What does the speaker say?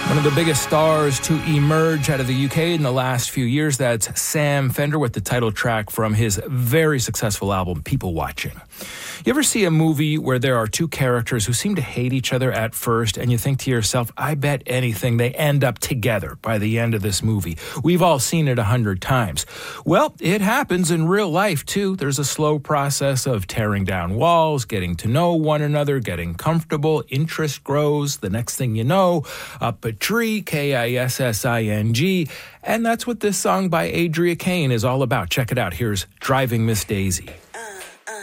One of the biggest stars to emerge out of the UK in the last few years, that's Sam Fender with the title track from his very successful album, People Watching. You ever see a movie where there are two characters who seem to hate each other at first, and you think to yourself, I bet anything they end up together by the end of this movie? We've all seen it 100 times. Well, it happens in real life, too. There's a slow process of tearing down walls, getting to know one another, getting comfortable, interest grows. The next thing you know, up a tree, Kissing, and that's what this song by Adria Kane is all about. Check it out. Here's Driving Miss Daisy.